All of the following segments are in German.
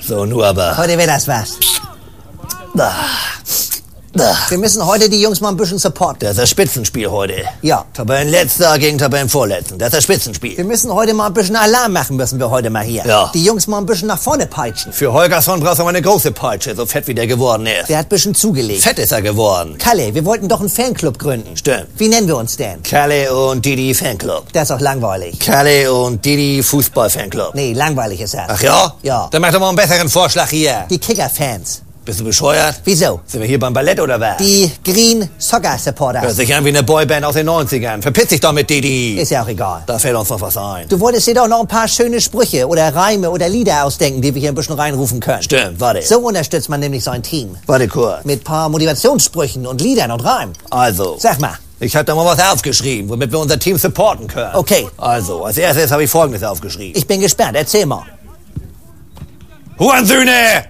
So, nur aber. Heute wird das was. Wir müssen heute die Jungs mal ein bisschen supporten. Das ist das Spitzenspiel heute. Ja. Tabellenletzter gegen Tabellenvorletzten. Das ist das Spitzenspiel. Wir müssen heute mal ein bisschen Alarm machen, müssen wir heute mal hier. Ja. Die Jungs mal ein bisschen nach vorne peitschen. Für Holgersson brauchst du aber eine große Peitsche, so fett wie der geworden ist. Der hat ein bisschen zugelegt. Fett ist er geworden. Kalle, wir wollten doch einen Fanclub gründen. Stimmt. Wie nennen wir uns denn? Kalle und Didi Fanclub. Das ist auch langweilig. Kalle und Didi Fußball Fanclub. Nee, langweilig ist das. Ach ja? Ja. Dann mach doch mal einen besseren Vorschlag hier. Die Kicker-Fans. Bist du bescheuert? Wieso? Sind wir hier beim Ballett oder was? Die Green Soccer Supporters. Hört sich an wie eine Boyband aus den 90ern. Verpiss dich doch mit Didi. Ist ja auch egal. Da fällt uns noch was ein. Du wolltest dir doch noch ein paar schöne Sprüche oder Reime oder Lieder ausdenken, die wir hier ein bisschen reinrufen können. Stimmt, warte. So unterstützt man nämlich sein Team. Warte kurz. Mit paar Motivationssprüchen und Liedern und Reimen. Also. Sag mal. Ich habe da mal was aufgeschrieben, womit wir unser Team supporten können. Okay. Also, als erstes habe ich Folgendes aufgeschrieben. Ich bin gespannt. Erzähl mal. Hurensöhne!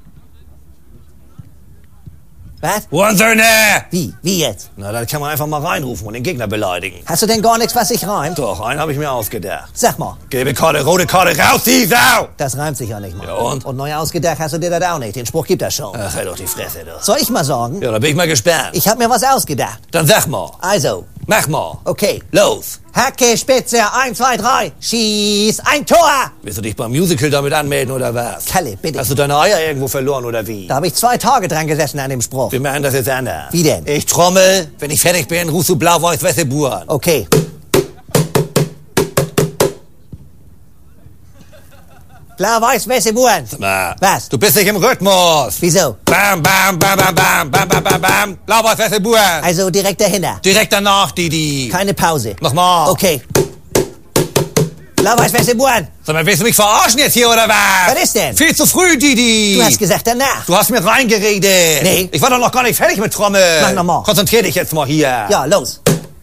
Was? Hurensöhne! Wie? Wie jetzt? Na, da kann man einfach mal reinrufen und den Gegner beleidigen. Hast du denn gar nichts, was sich reimt? Doch, einen habe ich mir ausgedacht. Sag mal. Gelbe Karte, rote Karte, raus die Sau! Das reimt sich ja nicht mal. Ja, und? Und neu ausgedacht hast du dir das auch nicht. Den Spruch gibt das schon. Ach, halt doch die Fresse, du. Soll ich mal sagen? Ja, da bin ich mal gespannt. Ich hab mir was ausgedacht. Dann sag mal. Also. Mach mal. Okay. Los. Hacke, Spitze, 1, 2, 3. Schieß, ein Tor! Willst du dich beim Musical damit anmelden oder was? Kalle, bitte. Hast du deine Eier irgendwo verloren oder wie? Da habe ich 2 Tage dran gesessen an dem Spruch. Wir machen das jetzt anders. Wie denn? Ich trommel, wenn ich fertig bin, rufst du Blau-Weiß-Wesse-Buhr an. Okay. Blau-Weiß-Wesse-Buhren. Was? Du bist nicht im Rhythmus. Wieso? Bam, bam, bam, bam, bam, bam, bam, bam, bam. Blau-Weiß-Wesse-Buhr. Also direkt dahinter. Direkt danach, Didi. Keine Pause. Nochmal. Okay. Blau-Weiß-Wesse-Buhren. Sag mal, willst du mich verarschen jetzt hier oder was? Was ist denn? Viel zu früh, Didi. Du hast gesagt danach. Du hast mir reingeredet. Nee. Ich war doch noch gar nicht fertig mit Trommel. Mach noch mal. Konzentrier dich jetzt mal hier. Ja, los.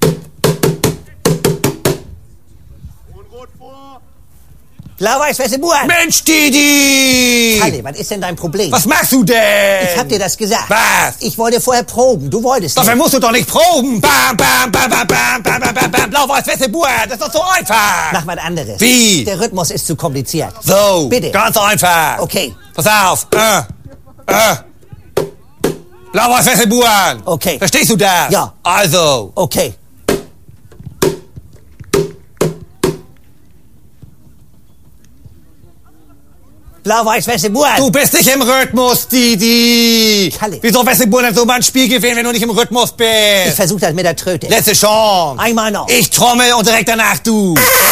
Blau-Weiß-Wesse-Buhren. Mensch, Didi. Kalle, was ist denn dein Problem? Was machst du denn? Ich hab dir das gesagt. Was? Ich wollte vorher proben. Du wolltest Dafür nicht. musst du doch nicht proben. Bam, bam, bam, bam, bam, bam, bam, bam, bam. Blau-Weiß-Wesse-Buhr. Das ist doch so einfach. Mach was anderes. Wie? Der Rhythmus ist zu kompliziert. So. Bitte. Ganz einfach. Okay. Pass auf. Blau-Weiß-Wesse-Buhr. Okay. Verstehst du das? Ja. Also. Okay. Blau-Weiß-Wesse-Buhren. Du bist nicht im Rhythmus, Didi. Kalle. Wieso Wesse-Buhr denn so mal ein Spiel gewinnen, wenn du nicht im Rhythmus bist? Ich versuch das mit der Tröte. Letzte Chance. Einmal noch. Ich trommel und direkt danach du.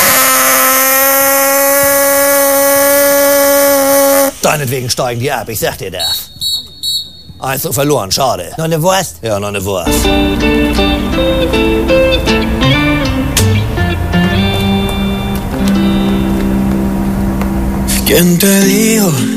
Deinetwegen steigen die ab, ich sag dir das. 1-0 verloren, schade. Noch eine Wurst? Ja, noch eine Wurst. ¿Quién te dijo